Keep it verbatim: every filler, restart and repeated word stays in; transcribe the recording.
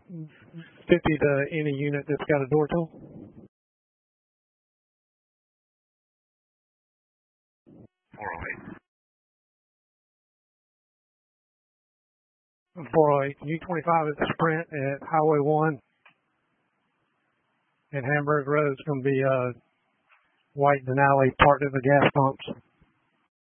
fifty to any unit that's got a door tool. four oh eight. four oh eight. U twenty-five at the Sprint at Highway one and Hamburg Road is going to be uh, White Denali parked at the gas pumps.